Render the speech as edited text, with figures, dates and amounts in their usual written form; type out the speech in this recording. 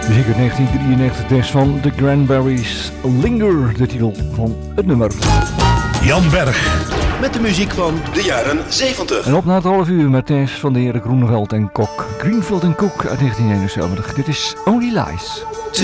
Muziek uit 1993, des van The Cranberries. Linger, de titel van het nummer. Jan Berg. Met de muziek van de jaren 70. En op na het half uur met Thijs van de heren Groeneveld en Kok. Greenfield en Cook uit 1971. Dit is Only Lies.